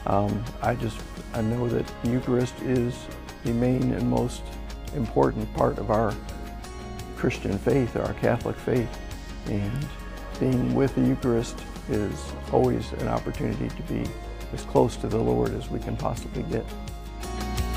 I know that the Eucharist is the main and most important part of our Christian faith, our Catholic faith, and being with the Eucharist is always an opportunity to be as close to the Lord as we can possibly get.